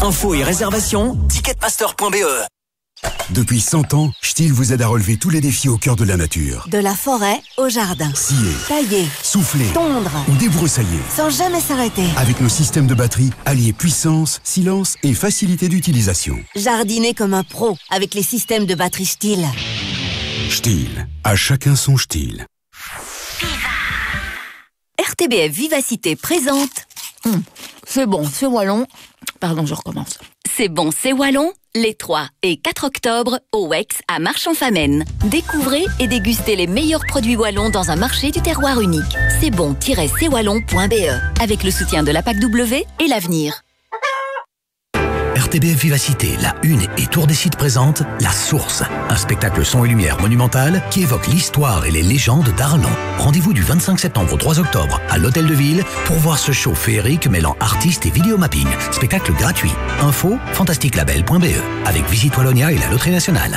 Infos et réservations, ticketmaster.be. Depuis 100 ans, Stihl vous aide à relever tous les défis au cœur de la nature. De la forêt au jardin. Scier, tailler, souffler, tondre ou débroussailler. Sans jamais s'arrêter. Avec nos systèmes de batterie, alliés puissance, silence et facilité d'utilisation. Jardiner comme un pro avec les systèmes de batterie Stihl. Stihl, à chacun son Stihl. RTBF Vivacité présente. C'est bon, c'est wallon. Pardon, je recommence. C'est bon, c'est wallon. Les 3 et 4 octobre, au WEX à Marchand-Famenne. Découvrez et dégustez les meilleurs produits wallons dans un marché du terroir unique. C'est bon-cwallon.be avec le soutien de la PAC W et l'Avenir. RTBF Vivacité, la Une et Tour des Sites présente La Source, un spectacle son et lumière monumental qui évoque l'histoire et les légendes d'Arlon. Rendez-vous du 25 septembre au 3 octobre à l'Hôtel de Ville pour voir ce show féerique mêlant artistes et vidéomapping. Spectacle gratuit. Info fantasticlabel.be avec Visite Wallonia et la Loterie Nationale.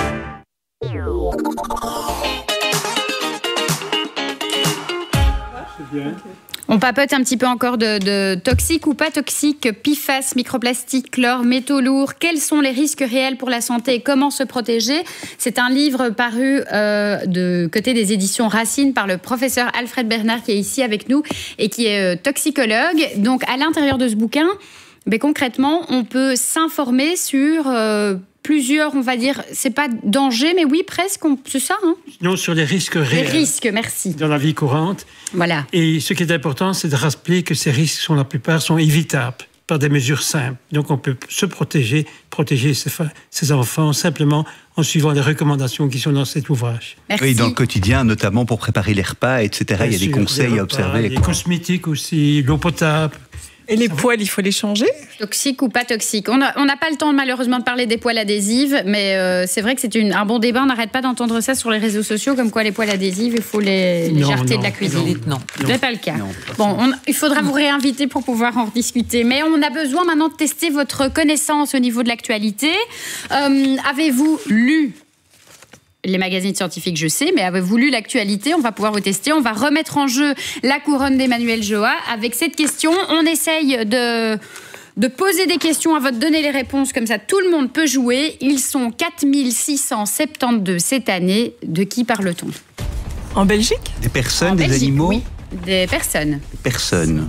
On papote un petit peu encore de toxiques ou pas toxiques, PFAS, microplastiques, chlore, métaux lourds. Quels sont les risques réels pour la santé et comment se protéger? C'est un livre paru de côté des éditions Racine par le professeur Alfred Bernard qui est ici avec nous et qui est toxicologue. Donc à l'intérieur de ce bouquin, concrètement, on peut s'informer sur plusieurs, on va dire, c'est pas danger, mais oui, presque, c'est ça, hein? Non, sur les risques réels. Les risques, merci. Dans la vie courante. Voilà. Et ce qui est important, c'est de rappeler que ces risques, la plupart, sont évitables par des mesures simples. Donc, on peut se protéger ses enfants simplement en suivant les recommandations qui sont dans cet ouvrage. Merci. Oui, dans le quotidien, notamment pour préparer les repas, etc. Il y a des conseils à observer. Les cosmétiques aussi, l'eau potable. Et les poêles, il faut les changer? Toxiques ou pas toxiques? On n'a pas le temps, malheureusement, de parler des poêles adhésives, mais c'est vrai que c'est un bon débat. On n'arrête pas d'entendre ça sur les réseaux sociaux, comme quoi les poêles adhésives, il faut les jarter de la cuisine. Non. Ce n'est pas le cas. Il faudra vous réinviter pour pouvoir en rediscuter. Mais on a besoin maintenant de tester votre connaissance au niveau de l'actualité. Avez-vous lu les magazines scientifiques, je sais, mais avez-vous lu l'actualité? On va pouvoir vous tester. On va remettre en jeu la couronne d'Emmanuel Joa avec cette question. On essaye de poser des questions à votre donner les réponses. Comme ça, tout le monde peut jouer. Ils sont 4672 cette année. De qui parle-t-on? En Belgique? Des personnes, des Belgique, animaux? Oui, des personnes. Des personnes.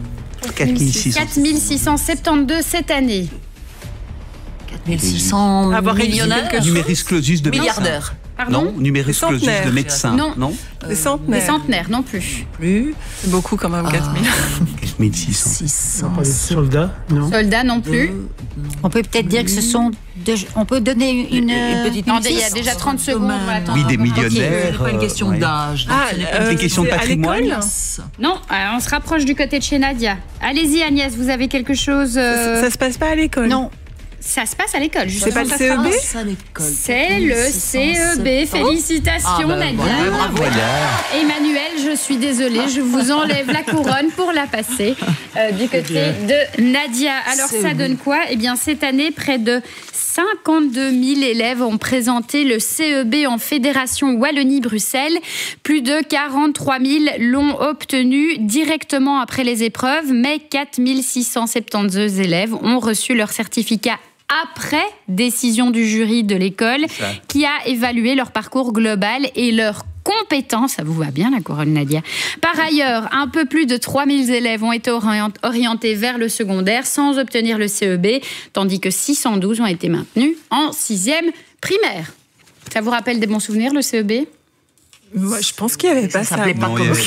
4672 cette année. 4600 millionnaires. Numerus clausus de milliardaires. Pardon? Non, numerus clausus de médecins. Non. Des centenaires. Des centenaires, non plus. C'est beaucoup quand même, 4000. 4600. Soldats, non. Soldats, non plus. On peut peut-être dire que ce sont... On peut donner une petite... Attendez, il y a déjà 30 secondes. Oui, des millionnaires. C'est pas une question d'âge. C'est une question de patrimoine. Non, on se rapproche du côté de chez Nadia. Allez-y, Agnès, vous avez quelque chose... Ça se passe pas à l'école? Non. Ça se passe à l'école, C'est pas le CEB? C'est le CEB. Félicitations, Nadia. Bravo. Emmanuel, je suis désolée, je vous enlève la couronne pour la passer du côté de Nadia. Alors, ça donne quoi? Eh bien, cette année, près de 52 000 élèves ont présenté le CEB en Fédération Wallonie-Bruxelles. Plus de 43 000 l'ont obtenu directement après les épreuves, mais 4 672 élèves ont reçu leur certificat après décision du jury de l'école qui a évalué leur parcours global et leurs compétences. Ça vous va bien, la couronne, Nadia. Par ailleurs, un peu plus de 3000 élèves ont été orientés vers le secondaire sans obtenir le CEB, tandis que 612 ont été maintenus en 6e primaire. Ça vous rappelle des bons souvenirs, le CEB? Moi, je pense qu'il n'y avait pas ça. Il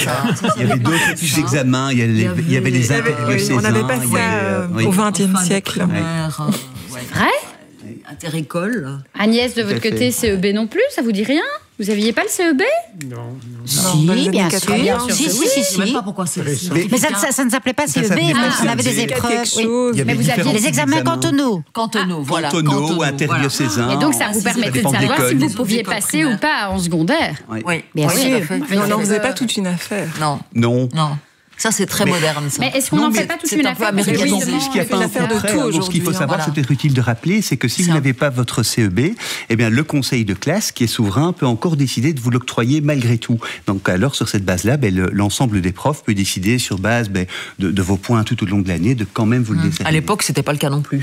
y avait d'autres petits examens, il y avait les intérieurs. On n'avait pas ça au XXe siècle. C'est vrai? Interécole. Agnès, de votre côté, CEB non plus? Ça vous dit rien? Vous n'aviez pas le CEB? Non. Si, bien sûr. Si. Je sais même pas pourquoi c'est... Mais ça ne s'appelait pas CEB, on avait des épreuves. Mais vous aviez les examens cantonaux. Voilà. Cantonaux ou intérieur-césain. Et donc, ça vous permettait de savoir si vous pouviez passer ou pas en secondaire. Oui, bien sûr. Mais on n'en faisait pas toute une affaire. Non. Ça, c'est très moderne, ça. Mais est-ce qu'on n'en fait pas toute une affaire? Ce qu'il y a pas ce qu'il faut savoir, c'est peut-être utile de rappeler, c'est que si vous n'avez pas votre CEB, eh bien, le conseil de classe, qui est souverain, peut encore décider de vous l'octroyer malgré tout. Donc, alors, sur cette base-là, l'ensemble des profs peut décider sur base de vos points tout au long de l'année de quand même vous le décerner. À l'époque, c'était pas le cas non plus.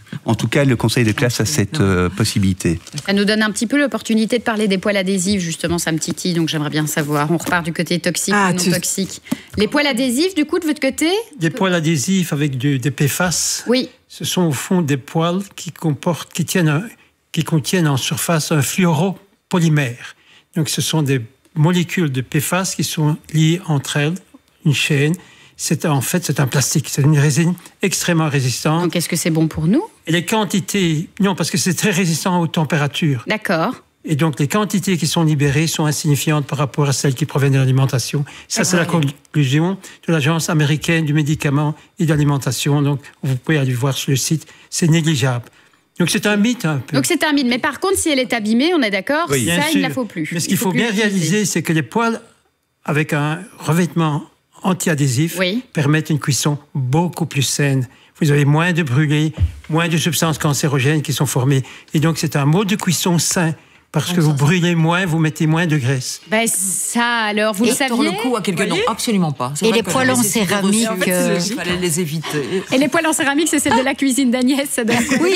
En tout cas, le conseil de classe a cette possibilité. Ça nous donne un petit peu l'opportunité de parler des poils adhésifs, justement, ça me titille, donc j'aimerais bien savoir. On repart du côté toxique ou non toxique. Les poils adhésifs, du coup, de votre côté? Des poils adhésifs avec des PFAS. Oui. Ce sont au fond des poils qui contiennent en surface un fluoropolymère. Donc ce sont des molécules de PFAS qui sont liées entre elles, une chaîne. C'est un plastique, c'est une résine extrêmement résistante. Donc est-ce que c'est bon pour nous? Et les quantités, non, parce que c'est très résistant aux températures. D'accord. Et donc les quantités qui sont libérées sont insignifiantes par rapport à celles qui proviennent de l'alimentation. Ça, c'est la conclusion de l'Agence américaine du médicament et de l'alimentation. Donc vous pouvez aller voir sur le site, c'est négligeable. Donc c'est un mythe un peu. Donc c'est un mythe, mais par contre si elle est abîmée, on est d'accord, oui, ça il ne la faut plus. Mais ce qu'il faut bien réaliser, c'est que les poils avec un revêtement anti-adhésif permettent une cuisson beaucoup plus saine. Vous avez moins de brûlés, moins de substances cancérogènes qui sont formées. Et donc c'est un mode de cuisson sain. Parce que vous brûlez moins, vous mettez moins de graisse. Ben ça, alors, vous le saviez? Le coup à quelqu'un, non, absolument pas. Et les poêles en céramique, il fallait les éviter. Et les poêles en céramique, c'est celle de la cuisine d'Agnès, ça donne. Oui.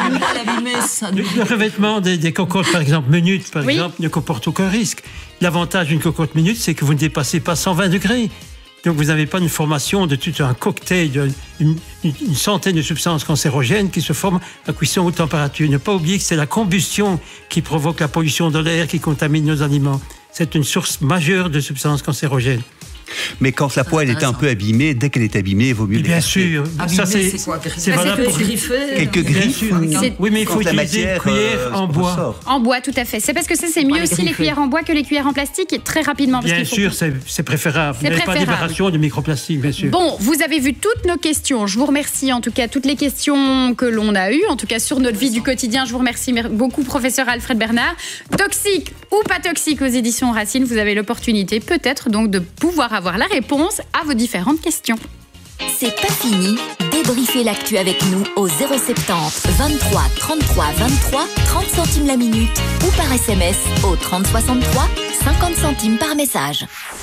Le revêtement des cocottes, par exemple, minute, par exemple, ne comporte aucun risque. L'avantage d'une cocotte minute, c'est que vous ne dépassez pas 120 degrés. Donc vous n'avez pas une formation de tout un cocktail, une centaine de substances cancérogènes qui se forment à cuisson haute température. Ne pas oublier que c'est la combustion qui provoque la pollution de l'air, qui contamine nos aliments. C'est une source majeure de substances cancérogènes. Mais quand la poêle est un peu abîmée, dès qu'elle est abîmée, il vaut mieux l'écarter. Bien sûr. Abîmée, c'est quoi? C'est valable pour griffer. Quelques griffes. Oui, mais il faut utiliser une cuillère en bois. En bois, tout à fait. C'est parce que c'est mieux aussi les cuillères en bois que les cuillères en plastique, et très rapidement. Bien sûr, c'est préférable. Vous n'avez pas de libération de microplastique, bien sûr. Bon, vous avez vu toutes nos questions. Je vous remercie en tout cas toutes les questions que l'on a eues, en tout cas sur notre vie du quotidien. Je vous remercie beaucoup, professeur Alfred Bernard. Toxique ou pas toxique aux éditions Racine, vous avez l'opportunité peut-être donc de pouvoir avoir la réponse à vos différentes questions. C'est pas fini. Débriefez l'actu avec nous au 070 23 33 23 30 centimes la minute ou par SMS au 30 63 50 centimes par message.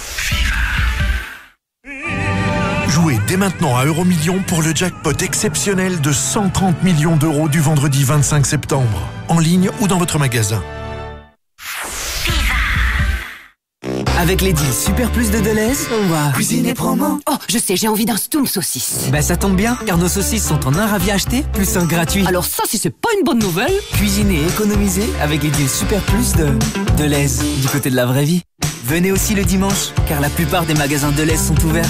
Jouez dès maintenant à Euromillions pour le jackpot exceptionnel de 130 millions d'euros du vendredi 25 septembre. En ligne ou dans votre magasin. Avec les deals Super Plus de Deleuze, on va cuisiner promo. Oh, je sais, j'ai envie d'un stoum saucisse. Ben ça tombe bien, car nos saucisses sont en un ravi acheté, plus un gratuit. Alors ça, si c'est pas une bonne nouvelle. Cuisiner et économiser avec les deals Super Plus de Deleuze, du côté de la vraie vie. Venez aussi le dimanche, car la plupart des magasins Deleuze sont ouverts.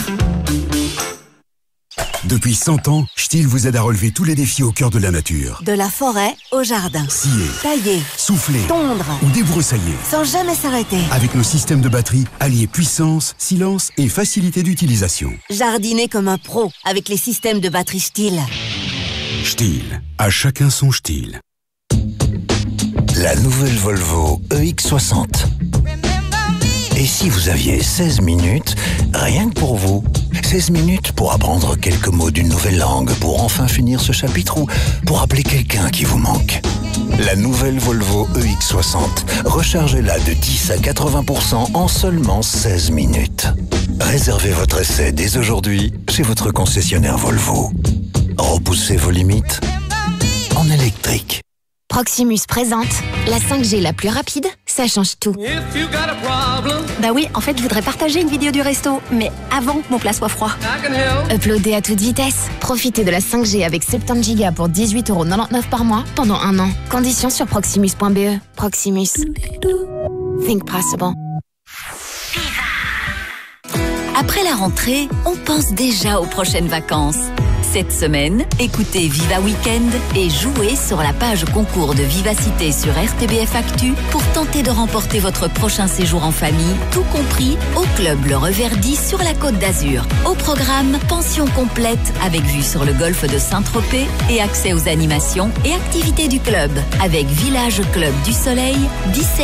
Depuis 100 ans, Stihl vous aide à relever tous les défis au cœur de la nature. De la forêt au jardin. Scier, Tailler, souffler, tondre ou débroussailler. sans jamais s'arrêter. Avec nos systèmes de batterie, alliés puissance, silence et facilité d'utilisation. Jardiner comme un pro avec les systèmes de batterie Stihl. Stihl, à chacun son Stihl. La nouvelle Volvo EX60. Et si vous aviez 16 minutes, rien que pour vous, 16 minutes pour apprendre quelques mots d'une nouvelle langue, pour enfin finir ce chapitre ou pour appeler quelqu'un qui vous manque. La nouvelle Volvo EX60, rechargez-la de 10 à 80% en seulement 16 minutes. Réservez votre essai dès aujourd'hui chez votre concessionnaire Volvo. Repoussez vos limites en électrique. Proximus présente la 5G la plus rapide, ça change tout. Bah oui, en fait, je voudrais partager une vidéo du resto, mais avant que mon plat soit froid. Uploader à toute vitesse. Profitez de la 5G avec 70 Go pour 18,99€ par mois pendant 1 an. Conditions sur proximus.be. Proximus. Think possible. Après la rentrée, on pense déjà aux prochaines vacances. Cette semaine, écoutez Viva Weekend et jouez sur la page concours de Vivacité sur RTBF Actu pour tenter de remporter votre prochain séjour en famille, tout compris au club Le Reverdy sur la Côte d'Azur. Au programme, pension complète avec vue sur le golfe de Saint-Tropez et accès aux animations et activités du club avec Village Club du Soleil, 17